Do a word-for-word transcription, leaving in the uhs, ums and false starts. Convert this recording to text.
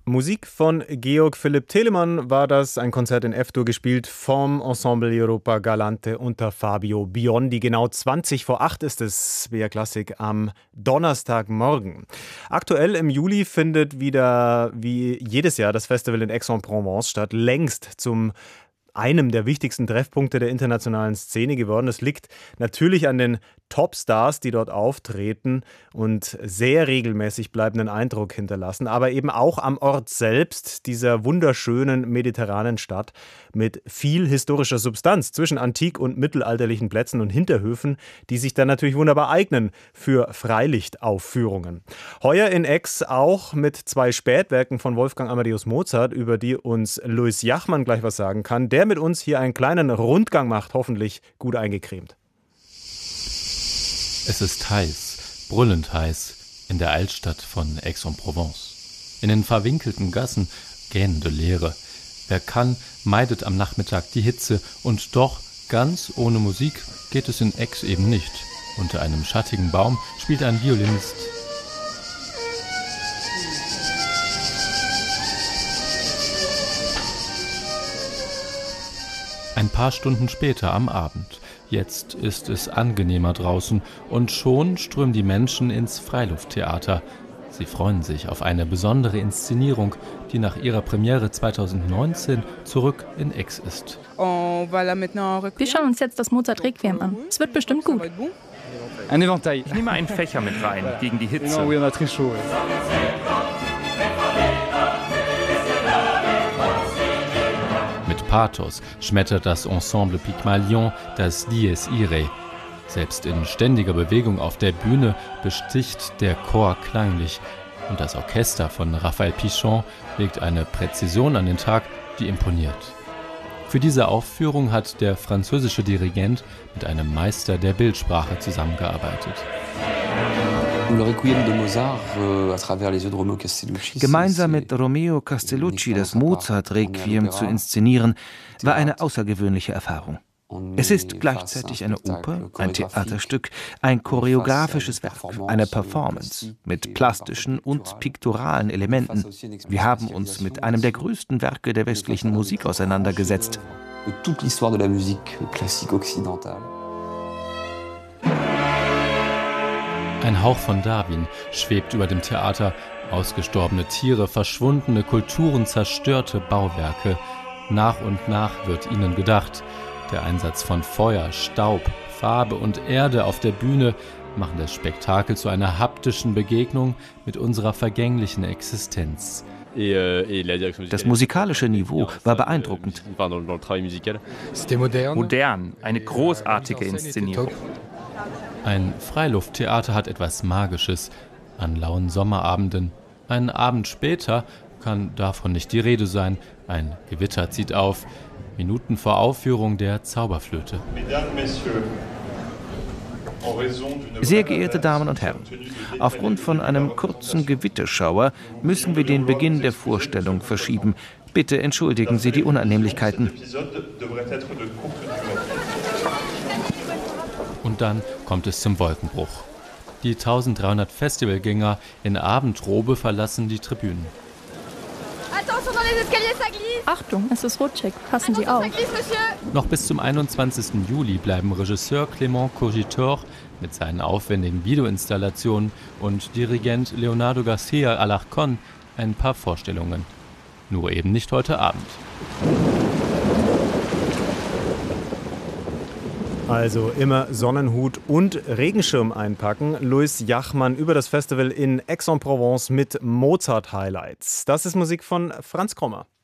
Musik von Georg Philipp Telemann war das, ein Konzert in F-Dur gespielt vom Ensemble Europa Galante unter Fabio Biondi. Genau zwanzig vor acht ist es, B R Klassik am Donnerstagmorgen. Aktuell im Juli findet wieder wie jedes Jahr das Festival in Aix-en-Provence statt, längst zum einem der wichtigsten Treffpunkte der internationalen Szene geworden. Es liegt natürlich an den Topstars, die dort auftreten und sehr regelmäßig bleibenden Eindruck hinterlassen, aber eben auch am Ort selbst, dieser wunderschönen mediterranen Stadt mit viel historischer Substanz zwischen antik- und mittelalterlichen Plätzen und Hinterhöfen, die sich dann natürlich wunderbar eignen für Freilichtaufführungen. Heuer in Aix auch mit zwei Spätwerken von Wolfgang Amadeus Mozart, über die uns Louis Jachmann gleich was sagen kann, der mit uns hier einen kleinen Rundgang macht, hoffentlich gut eingecremt. Es ist heiß, brüllend heiß, in der Altstadt von Aix-en-Provence. In den verwinkelten Gassen gähnende Leere. Wer kann, meidet am Nachmittag die Hitze, und doch, ganz ohne Musik geht es in Aix eben nicht. Unter einem schattigen Baum spielt ein Violinist. Ein paar Stunden später am Abend. Jetzt ist es angenehmer draußen und schon strömen die Menschen ins Freilufttheater. Sie freuen sich auf eine besondere Inszenierung, die nach ihrer Premiere zweitausendneunzehn zurück in Aix ist. Wir schauen uns jetzt das Mozart-Requiem an. Es wird bestimmt gut. Ich nehme einen Fächer mit rein, gegen die Hitze. Mit Pathos schmettert das Ensemble Pygmalion das Dies Irae. Selbst in ständiger Bewegung auf der Bühne besticht der Chor klanglich. Und das Orchester von Raphael Pichon legt eine Präzision an den Tag, die imponiert. Für diese Aufführung hat der französische Dirigent mit einem Meister der Bildsprache zusammengearbeitet. Gemeinsam mit Romeo Castellucci das Mozart-Requiem zu inszenieren, war eine außergewöhnliche Erfahrung. Es ist gleichzeitig eine Oper, ein Theaterstück, ein choreografisches Werk, eine Performance mit plastischen und piktoralen Elementen. Wir haben uns mit einem der größten Werke der westlichen Musik auseinandergesetzt. Ein Hauch von Darwin schwebt über dem Theater. Ausgestorbene Tiere, verschwundene Kulturen, zerstörte Bauwerke. Nach und nach wird ihnen gedacht. Der Einsatz von Feuer, Staub, Farbe und Erde auf der Bühne machen das Spektakel zu einer haptischen Begegnung mit unserer vergänglichen Existenz. Das musikalische Niveau war beeindruckend. Modern, eine großartige Inszenierung. Ein Freilufttheater hat etwas Magisches an lauen Sommerabenden. Einen Abend später kann davon nicht die Rede sein. Ein Gewitter zieht auf. Minuten vor Aufführung der Zauberflöte. Sehr geehrte Damen und Herren, aufgrund von einem kurzen Gewitterschauer müssen wir den Beginn der Vorstellung verschieben. Bitte entschuldigen Sie die Unannehmlichkeiten. Und dann kommt es zum Wolkenbruch. Die dreizehnhundert Festivalgänger in Abendrobe verlassen die Tribünen. Achtung, es ist rutschig. Passen Sie auf. Noch bis zum einundzwanzigsten Juli bleiben Regisseur Clément Cogitor mit seinen aufwendigen Videoinstallationen und Dirigent Leonardo García Alarcón ein paar Vorstellungen. Nur eben nicht heute Abend. Also immer Sonnenhut und Regenschirm einpacken. Louis Jachmann über das Festival in Aix-en-Provence mit Mozart-Highlights. Das ist Musik von Franz Krommer.